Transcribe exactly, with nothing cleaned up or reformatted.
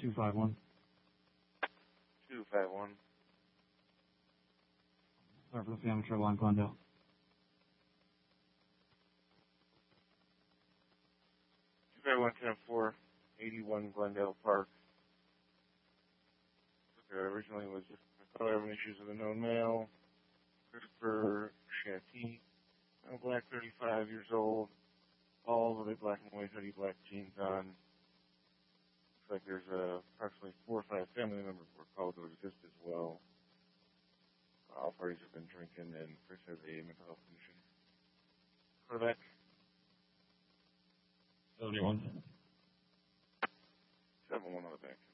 two five one. two five one. Sorry for the family trouble on Glendale. two five one ten four, eighty-one Glendale Park. There originally was just having issues with a known male. Christopher Shatty, now black, thirty-five years old. All with a black and white hoodie, black jeans on. Looks like there's uh, approximately four or five family members were called to assist as well. All parties have been drinking, and Chris has a mental health condition. Quarterback. seventy-one. seven one on the back.